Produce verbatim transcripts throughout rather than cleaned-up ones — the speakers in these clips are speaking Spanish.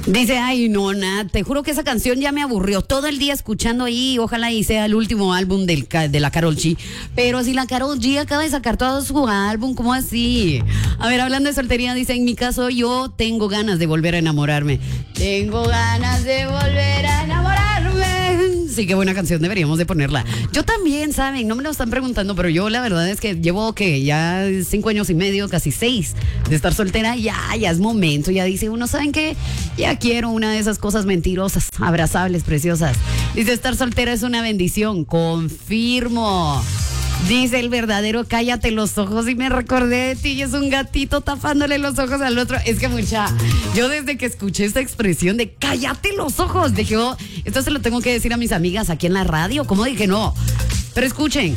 Dice, ay, no, Nat, te juro que esa canción ya me aburrió. Todo el día escuchando ahí, ojalá y sea el último álbum del, de la Karol G. Pero si la Karol G acaba de sacar todo su álbum, ¿cómo así? A ver, hablando de soltería, dice, en mi caso yo tengo ganas de volver a enamorarme. Tengo ganas de volver a enamorarme. Sí, qué buena canción, deberíamos de ponerla. Yo también, ¿saben? No me lo están preguntando, pero yo la verdad es que llevo, que ya cinco años y medio, casi seis, de estar soltera. Ya, ya es momento, ya dice uno, ¿saben qué? Ya quiero una de esas cosas mentirosas, abrazables, preciosas. Dice, estar soltera es una bendición. Confirmo. Dice el verdadero, cállate los ojos, y me recordé de ti, y es un gatito tapándole los ojos al otro. Es que mucha, yo desde que escuché esta expresión de cállate los ojos, dije, oh, esto se lo tengo que decir a mis amigas aquí en la radio. ¿Cómo dije? No. Pero escuchen,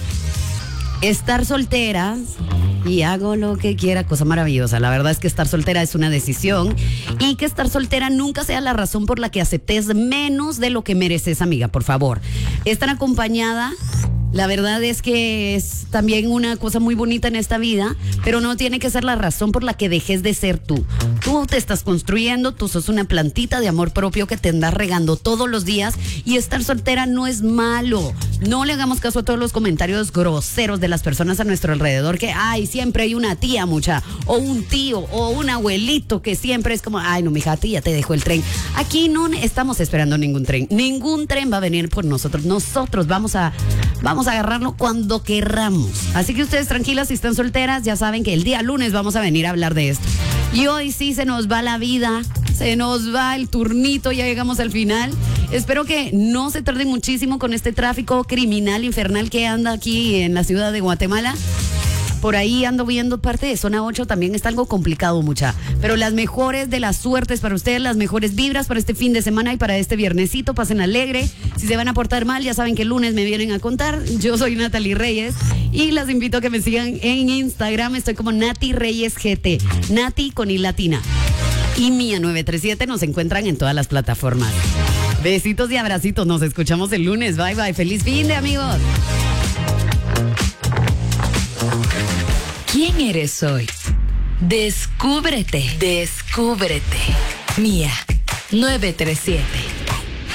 estar soltera y hago lo que quiera, cosa maravillosa. La verdad es que estar soltera es una decisión, y que estar soltera nunca sea la razón por la que aceptes menos de lo que mereces, amiga, por favor. Estar acompañada, la verdad es que es también una cosa muy bonita en esta vida, pero no tiene que ser la razón por la que dejes de ser tú. Tú te estás construyendo, tú sos una plantita de amor propio que te andas regando todos los días, y estar soltera no es malo. No le hagamos caso a todos los comentarios groseros de las personas a nuestro alrededor, que ay, siempre hay una tía mucha, o un tío, o un abuelito que siempre es como, ay no, mija, a ti ya te dejó el tren. Aquí no estamos esperando ningún tren, ningún tren va a venir por nosotros. Nosotros vamos a, vamos a agarrarlo cuando querramos. Así que ustedes tranquilas, si están solteras, ya saben que el día lunes vamos a venir a hablar de esto. Y hoy sí se nos va la vida, se nos va el turnito, ya llegamos al final. Espero que no se tarden muchísimo con este tráfico criminal infernal que anda aquí en la ciudad de Guatemala. Por ahí ando viendo parte de zona ocho, también está algo complicado, mucha. Pero las mejores de las suertes para ustedes, las mejores vibras para este fin de semana y para este viernesito. Pasen alegre. Si se van a portar mal, ya saben que el lunes me vienen a contar. Yo soy Natalie Reyes y las invito a que me sigan en Instagram. Estoy como Nati Reyes G T. Nati con I latina. Y Mía nueve tres siete, nos encuentran en todas las plataformas. Besitos y abracitos. Nos escuchamos el lunes. Bye, bye. Feliz fin de, amigos. ¿Quién eres hoy? Descúbrete, descúbrete. Mía nueve tres siete.